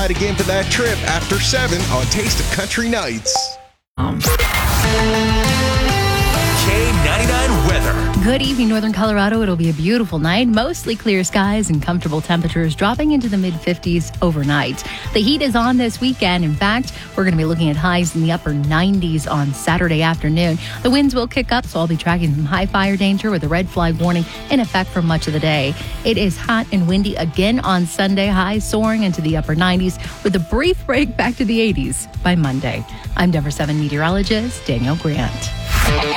outside again for that trip after 7 on Taste of Country Nights. K99 weather. Good evening, Northern Colorado. It'll be a beautiful night. Mostly clear skies and comfortable temperatures dropping into the mid-50s overnight. The heat is on this weekend. In fact, we're going to be looking at highs in the upper 90s on Saturday afternoon. The winds will kick up, so I'll be tracking some high fire danger with a red flag warning in effect for much of the day. It is hot and windy again on Sunday. Highs soaring into the upper 90s with a brief break back to the 80s by Monday. I'm Denver 7 meteorologist Danielle Grant.